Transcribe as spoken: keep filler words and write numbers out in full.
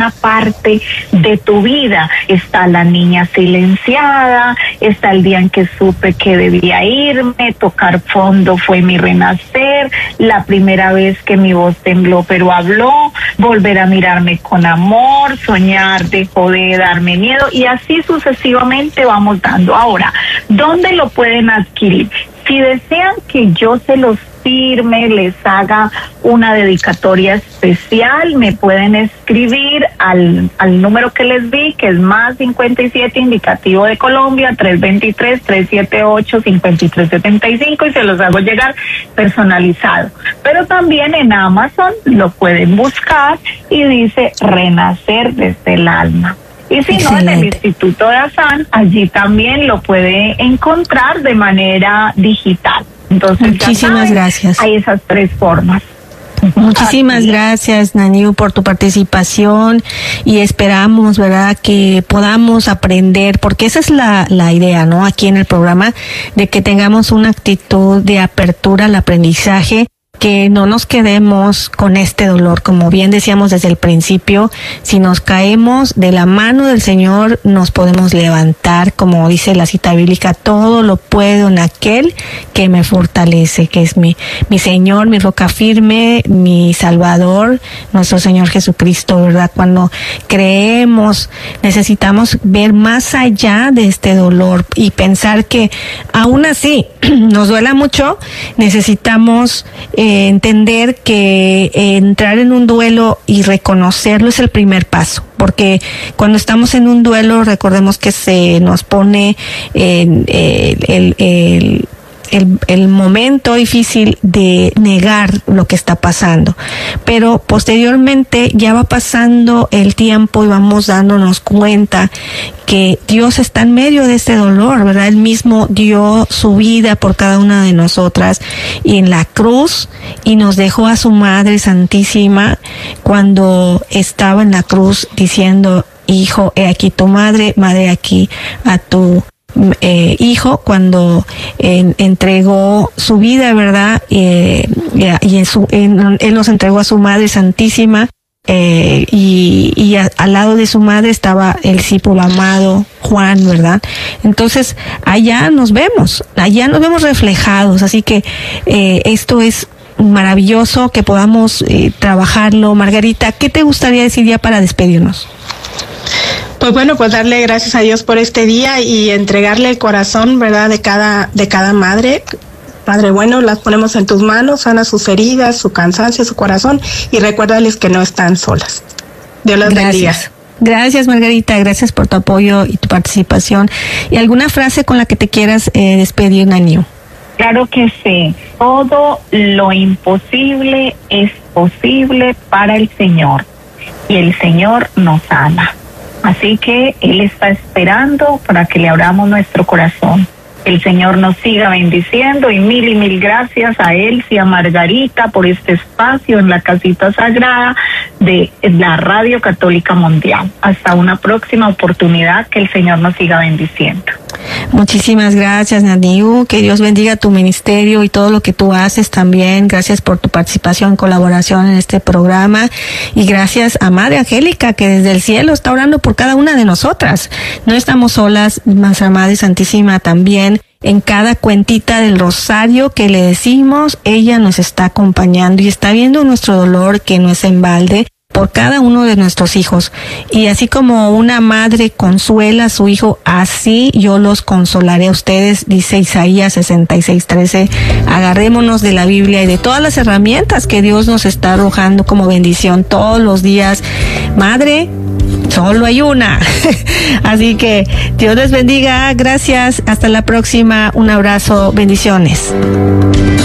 una parte de tu vida. Está la niña silenciada, está el día en que supe que debía irme, tocar fondo fue mi renacer, la primera vez que mi voz tembló pero habló, volver a mirarme con amor, soñar dejó de darme miedo, y así sucesivamente vamos dando. Ahora, ¿dónde lo pueden adquirir? Si desean que yo se los firme, les haga una dedicatoria especial, me pueden escribir al, al número que les di, que es más cincuenta y siete, indicativo de Colombia, tres veintitrés, trescientos setenta y ocho, cincuenta y tres setenta y cinco, y se los hago llegar personalizado. Pero también en Amazon lo pueden buscar y dice Renacer desde el alma. Y si no, en el Instituto de Azán, allí también lo puede encontrar de manera digital. Entonces, muchísimas saben, gracias. Hay esas tres formas. Muchísimas gracias, Naniu, por tu participación, y esperamos, ¿verdad?, que podamos aprender, porque esa es la, la idea, ¿no?, aquí en el programa, de que tengamos una actitud de apertura al aprendizaje, que no nos quedemos con este dolor. Como bien decíamos desde el principio, si nos caemos de la mano del Señor, nos podemos levantar, como dice la cita bíblica, todo lo puedo en aquel que me fortalece, que es mi, mi Señor, mi roca firme, mi Salvador, nuestro Señor Jesucristo, ¿verdad? Cuando creemos, necesitamos ver más allá de este dolor y pensar que aún así nos duela mucho, necesitamos eh, entender que eh, entrar en un duelo y reconocerlo es el primer paso, porque cuando estamos en un duelo, recordemos que se nos pone eh, el, el, el El, el momento difícil de negar lo que está pasando, pero posteriormente ya va pasando el tiempo y vamos dándonos cuenta que Dios está en medio de este dolor, ¿verdad? Él mismo dio su vida por cada una de nosotras y en la cruz, y nos dejó a su Madre Santísima cuando estaba en la cruz diciendo: hijo, he aquí tu madre, madre, aquí a tu Eh, hijo, cuando eh, entregó su vida, ¿verdad? Eh, y en su, en, él nos entregó a su Madre Santísima, eh, y, y a, al lado de su madre estaba el discípulo amado Juan, ¿verdad? Entonces allá nos vemos, allá nos vemos reflejados, así que eh, esto es maravilloso que podamos eh, trabajarlo. Margarita, ¿qué te gustaría decir ya para despedirnos? Pues bueno, pues darle gracias a Dios por este día y entregarle el corazón, ¿verdad?, de cada, de cada madre. Padre bueno, las ponemos en tus manos, sana sus heridas, su cansancio, su corazón, y recuérdales que no están solas. Dios las bendiga. Gracias, Margarita, gracias por tu apoyo y tu participación. ¿Y alguna frase con la que te quieras eh, despedir, Naniu? Claro que sí. Todo lo imposible es posible para el Señor, y el Señor nos ama. Así que Él está esperando para que le abramos nuestro corazón. El Señor nos siga bendiciendo, y mil y mil gracias a Él y a Margarita por este espacio en la casita sagrada de la Radio Católica Mundial. Hasta una próxima oportunidad, que el Señor nos siga bendiciendo. Muchísimas gracias, Naniu, que Dios bendiga tu ministerio y todo lo que tú haces también. Gracias por tu participación, colaboración en este programa, y gracias a Madre Angélica, que desde el cielo está orando por cada una de nosotras. No estamos solas, nuestra Madre Santísima también. En cada cuentita del rosario que le decimos, ella nos está acompañando y está viendo nuestro dolor, que no es en balde, por cada uno de nuestros hijos. Y así como una madre consuela a su hijo, así yo los consolaré a ustedes, dice Isaías sesenta y seis trece. Agarrémonos de la Biblia y de todas las herramientas que Dios nos está arrojando como bendición todos los días. Madre, solo hay una. Así que Dios les bendiga. Gracias. Hasta la próxima. Un abrazo. Bendiciones.